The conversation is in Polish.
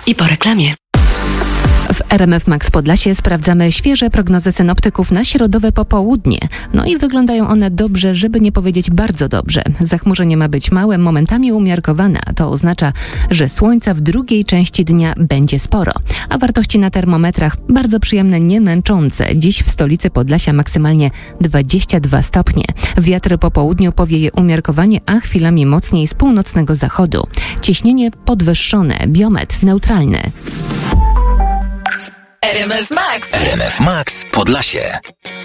I po reklamie. W RMF Max Podlasie sprawdzamy świeże prognozy synoptyków na środowe popołudnie. No i wyglądają one dobrze, żeby nie powiedzieć bardzo dobrze. Zachmurzenie ma być małe, momentami umiarkowane, a to oznacza, że słońca w drugiej części dnia będzie sporo. A wartości na termometrach bardzo przyjemne, nie męczące. Dziś w stolicy Podlasia maksymalnie 22 stopnie. Wiatr po południu powieje umiarkowanie, a chwilami mocniej z północnego zachodu. Ciśnienie podwyższone, biometr neutralny. RMF Max. RMF Max Podlasie.